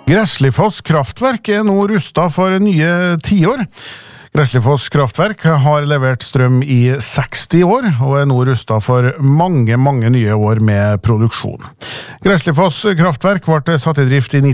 Gräslifoss kraftverk nå rustet for nye 10 år. Gräslifoss kraftverk har levert strøm i 60 år, og nå rustet for mange nye år med produksjon. Gräslifoss kraftverk ble satt i drift i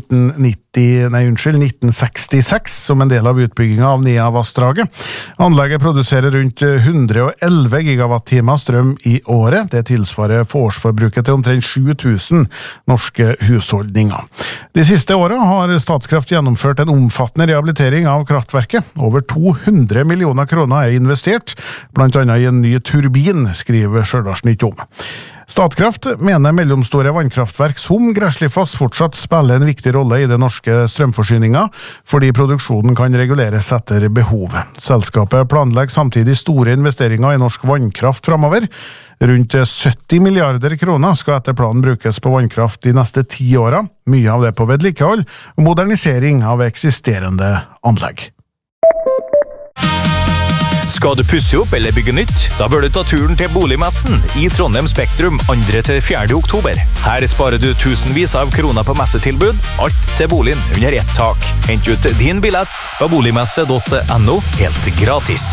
1966 som en del av utbyggingen av Nea-vassdraget. Anlegget produserer rundt 111 gigawattimer strøm i året. Det tilsvarer for årsforbruket til omtrent 7000 norske husholdninger. De siste årene har Statkraft gjennomført en omfattende rehabilitering av kraftverket. Over 200 millioner kroner er investert, blant annet i en ny turbin, skriver Stjørdalsnytt om. Statkraft mener mellomstore vannkraftverk som Gräslifoss fortsatt spiller en viktig rolle i det norske strømforsyningen, fordi produksjonen kan reguleres etter behovet. Selskapet planlegger samtidig store investeringer i norsk vannkraft fremover. Rundt 70 milliarder kroner skal etter planen brukes på vannkraft de neste 10 årene, mye av det på vedlikehold og modernisering av eksisterende anlegg. Skal du pusse opp eller bygge nytt? Da bør du ta turen til Boligmessen i Trondheim Spektrum 2.–4. oktober. Her sparer du tusenvis av kroner på messetilbud, alt til boligen under ett tak. Hent ut din billett på boligmesse.no helt gratis.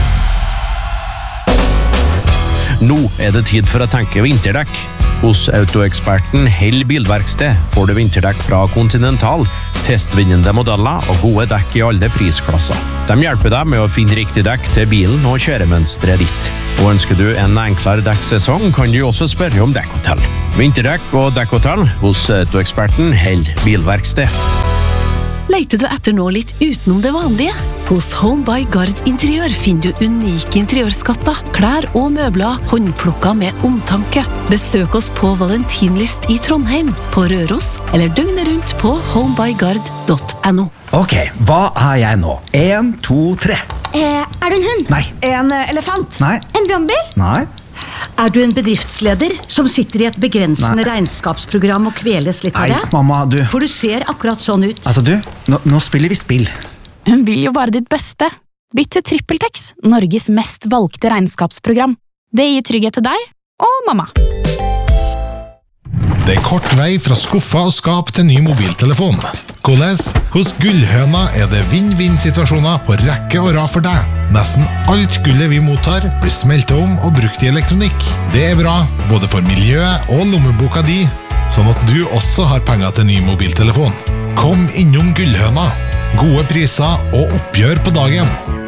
Nå det tid for å tenke vinterdekk. Hos Autoeksperten Hell Bilverksted får du vinterdekk fra Continental, testvinnende modeller og gode dekk i alle prisklasser. De hjelper deg med å finne riktig dekk til bilen og kjøremønstret ditt. Og ønsker du en enklere dekksesong, kan du også spørre om dekkhotell. Vinterdekk og dekkhotell hos Autoeksperten Hell Bilverksted. Leiter du etter noe litt utenom det vanlige? Hos Home by Gard Interiør finner du unike interiørskatter, klær og møbler håndplukket med omtanke. Besøk oss på Valentinlyst i Trondheim, på Røros, eller døgnet rundt på homebygard.no. Ok, hva jeg nå? 1, 2, 3. Er du en hund? Nei. En elefant? Nei. En brannbil? Nei. Er du en bedriftsleder som sitter i et begrensende regnskapsprogram og kveles litt av det? Nei, mamma, du. For du ser akkurat sånn ut. Altså du, nå spiller vi spill. Hun vil jo bare ditt beste. Bytt til TrippelTex, Norges mest valgte regnskapsprogram. Det gir trygghet til deg og mamma. Det kort vei fra skuffa og skap til ny mobiltelefon. Hvordan? Hos Gullhøna det vinn-vinn-situasjoner på rekke og rad for deg. Nesten alt gullet vi mottar blir smeltet om og brukt i elektronikk. Det bra, både for miljøet og lommeboka di, sånn at du også har penger til ny mobiltelefon. Kom innom Gullhøna. Gode priser og oppgjør på dagen.